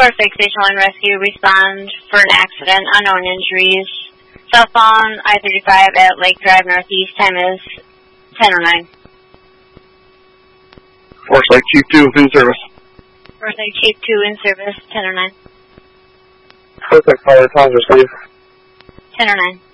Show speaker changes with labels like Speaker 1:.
Speaker 1: Forsyth Station 1 Rescue, respond for an accident, unknown injuries. Cell phone, I-35 at Lake Drive Northeast, time is 10:09.
Speaker 2: Forsyth Chief 2 in service.
Speaker 1: Forsyth Chief 2 in service, 10:09.
Speaker 2: Forsyth Fire, times received.
Speaker 1: 10:09.